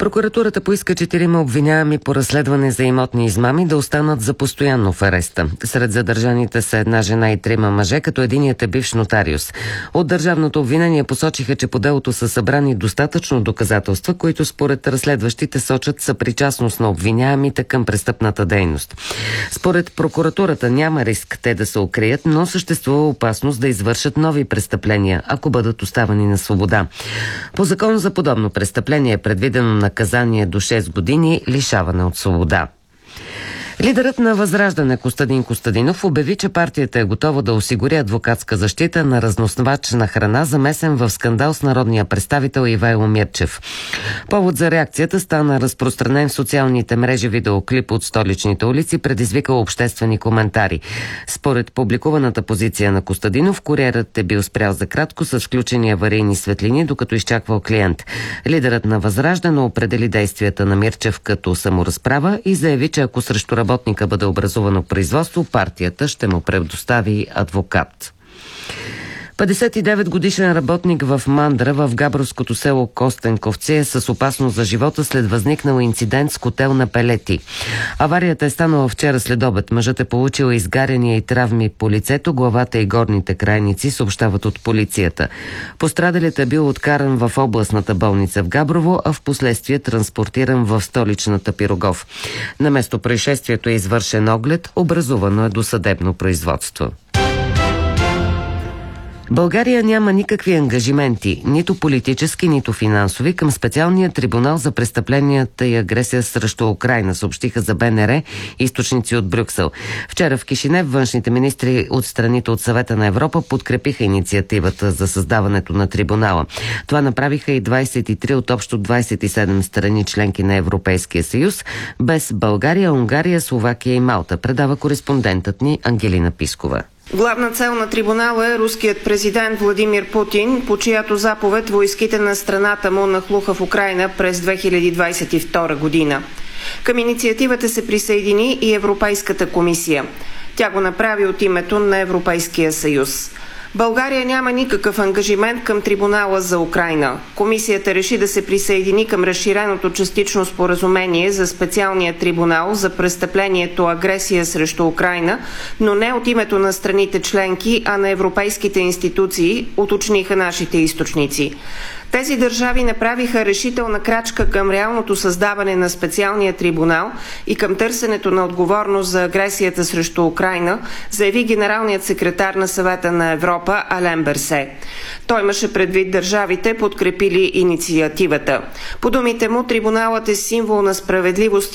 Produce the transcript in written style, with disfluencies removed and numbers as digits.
Прокуратурата поиска 4 обвиняеми по разследване за имотни измами да останат за постоянно в ареста. Сред задържаните са 1 жена и 3 мъже, като единият е бивш нотариус. От държавното обвинение посочиха, че по делото са събрани достатъчно доказателства, които според разследващите сочат съпричастност на обвиняемите към престъпната дейност. Според прокуратурата няма риск те да се укрият, но съществува опасност да извършат нови престъпления, ако бъдат оставани на свобода. По закон за подобно престъпление е предвидено наказание до 6 години лишаване от свобода. Лидерът на Възраждане Костадин Костадинов обяви, че партията е готова да осигури адвокатска защита на разносвач на храна, замесен в скандал с народния представител Ивайло Мирчев. Повод за реакцията стана разпространен в социалните мрежи видеоклип от столичните улици, предизвикал обществени коментари. Според публикуваната позиция на Костадинов, куриерът е бил спрял за кратко с включени аварийни светлини, докато изчаквал клиент. Лидерът на Възраждане определи действията на Мирчев като саморазправа и заяви, че ако срещу работника бъде образувано производство, партията ще му предостави адвокат. 59-годишен работник в Мандра, в габровското село Костенковци, е с опасност за живота след възникнал инцидент с котел на пелети. Аварията е станала вчера след обед. Мъжът е получил изгаряния и травми по лицето, главата и горните крайници, съобщават от полицията. Пострадалият е бил откаран в областната болница в Габрово, а в последствие транспортиран в столичната Пирогов. На место происшествието е извършен оглед, образувано е досъдебно производство. България няма никакви ангажименти, нито политически, нито финансови, към специалния трибунал за престъпленията и агресия срещу Украйна, съобщиха за БНР източници от Брюксел. Вчера в Кишинев външните министри от страните от Съвета на Европа подкрепиха инициативата за създаването на трибунала. Това направиха и 23 от общо 27 страни членки на Европейския съюз, без България, Унгария, Словакия и Малта, предава кореспондентът ни Ангелина Пискова. Главна цел на трибунала е руският президент Владимир Путин, по чиято заповед войските на страната му нахлуха в Украйна през 2022 година. Към инициативата се присъедини и Европейската комисия. Тя го направи от името на Европейския съюз. България няма никакъв ангажимент към трибунала за Украйна. Комисията реши да се присъедини към разширеното частично споразумение за специалния трибунал за престъплението агресия срещу Украйна, но не от името на страните членки, а на европейските институции, уточниха нашите източници. Тези държави направиха решителна крачка към реалното създаване на специалния трибунал и към търсенето на отговорност за агресията срещу Украйна, заяви генералният секретар на Съвета на Европа Ален Берсе. Той имаше предвид държавите, подкрепили инициативата. По думите му, трибуналът е символ на справедливост